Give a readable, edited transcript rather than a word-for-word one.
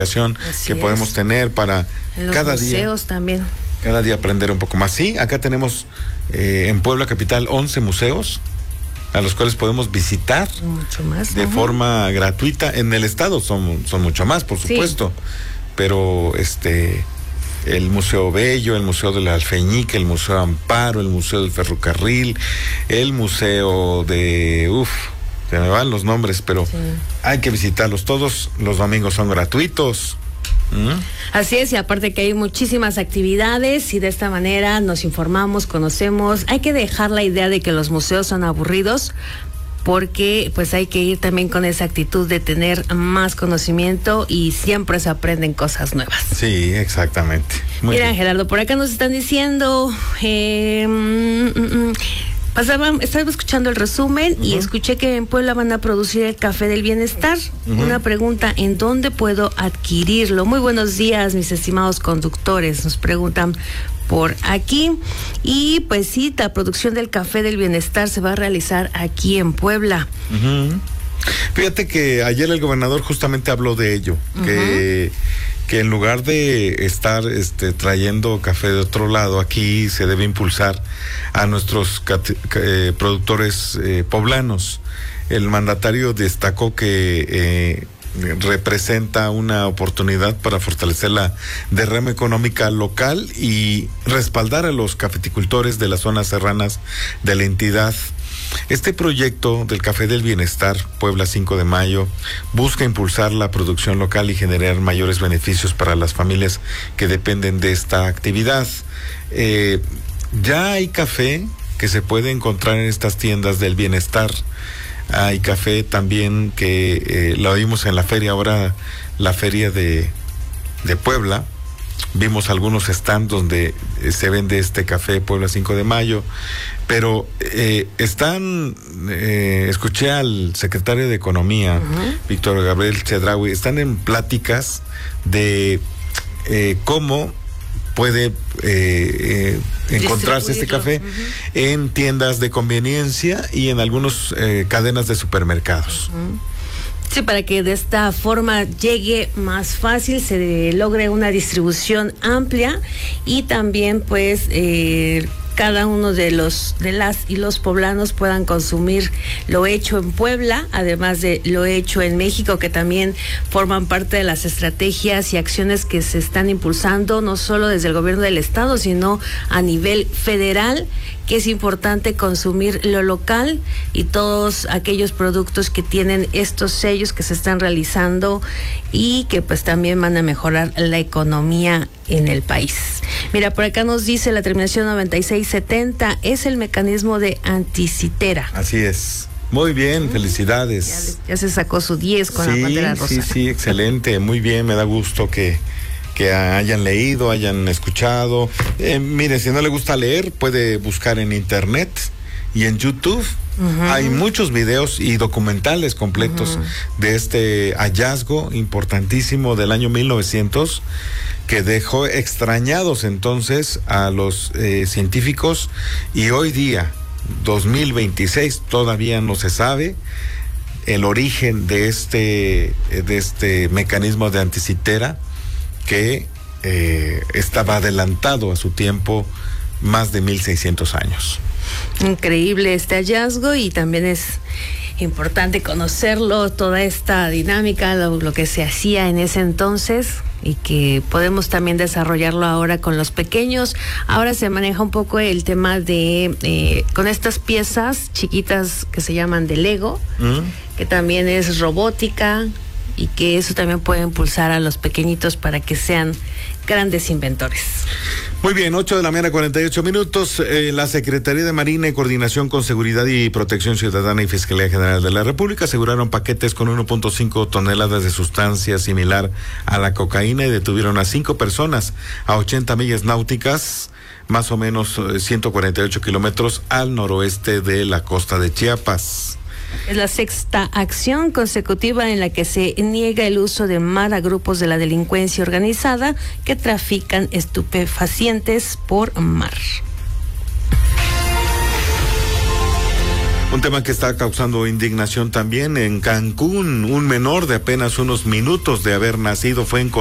que podemos tener para cada día. Museos también. Cada día aprender un poco más. Sí, acá tenemos en Puebla Capital 11 museos a los cuales podemos visitar mucho más, de forma gratuita. En el estado son mucho más, por supuesto, pero el Museo Bello, el Museo del Alfeñique, el Museo Amparo, el Museo del Ferrocarril, el Museo de... se me van los nombres, pero hay que visitarlos todos. Los domingos son gratuitos. Así es, y aparte que hay muchísimas actividades y de esta manera nos informamos, conocemos. Hay que dejar la idea de que los museos son aburridos, porque pues hay que ir también con esa actitud de tener más conocimiento y siempre se aprenden cosas nuevas. Sí, exactamente. Mira, bien. Gerardo, por acá nos están diciendo... estaba escuchando el resumen y escuché que en Puebla van a producir el café del bienestar. Una pregunta, ¿en dónde puedo adquirirlo? Muy buenos días, mis estimados conductores, nos preguntan por aquí. Y pues sí, la producción del café del bienestar se va a realizar aquí en Puebla. Fíjate que ayer el gobernador justamente habló de ello, que en lugar de estar trayendo café de otro lado, aquí se debe impulsar a nuestros productores poblanos. El mandatario destacó que representa una oportunidad para fortalecer la derrama económica local y respaldar a los cafeticultores de las zonas serranas de la entidad. Este proyecto del Café del Bienestar, Puebla 5 de Mayo, busca impulsar la producción local y generar mayores beneficios para las familias que dependen de esta actividad. Ya hay café que se puede encontrar en estas tiendas del bienestar. Hay café también que lo vimos en la feria, ahora la feria de Puebla. Vimos algunos stands donde se vende este café Puebla 5 de Mayo, pero escuché al secretario de Economía, Víctor Gabriel Chedraui, están en pláticas de cómo puede encontrarse este café en tiendas de conveniencia y en algunas cadenas de supermercados. Sí, para que de esta forma llegue más fácil, se logre una distribución amplia y también pues cada uno de las y los poblanos puedan consumir lo hecho en Puebla, además de lo hecho en México, que también forman parte de las estrategias y acciones que se están impulsando, no solo desde el gobierno del estado, sino a nivel federal, que es importante consumir lo local y todos aquellos productos que tienen estos sellos que se están realizando y que pues también van a mejorar la economía en el país. Mira, por acá nos dice la terminación 9670, es el mecanismo de anticitera. Así es. Muy bien, felicidades. Ya se sacó su 10 con la bandera rosa. Sí, excelente, muy bien, me da gusto que hayan leído, hayan escuchado. Mire, si no le gusta leer, puede buscar en internet y en YouTube. Hay muchos videos y documentales completos de este hallazgo importantísimo del año 1900 que dejó extrañados entonces a los científicos, y hoy día, 2026, todavía no se sabe el origen de este mecanismo de anticitera que estaba adelantado a su tiempo más de 1600 años. Increíble este hallazgo, y también es importante conocerlo, toda esta dinámica, lo que se hacía en ese entonces y que podemos también desarrollarlo ahora con los pequeños. Ahora se maneja un poco el tema de con estas piezas chiquitas que se llaman de Lego, que también es robótica, y que eso también puede impulsar a los pequeñitos para que sean grandes inventores. Muy bien, 8:48 a.m. La Secretaría de Marina y Coordinación con Seguridad y Protección Ciudadana y Fiscalía General de la República aseguraron paquetes con 1.5 toneladas de sustancia similar a la cocaína y detuvieron a 5 personas a 80 millas náuticas, más o menos 148 kilómetros al noroeste de la costa de Chiapas. Es la sexta acción consecutiva en la que se niega el uso de mar a grupos de la delincuencia organizada que trafican estupefacientes por mar. Un tema que está causando indignación también en Cancún. Un menor de apenas unos minutos de haber nacido fue encontrado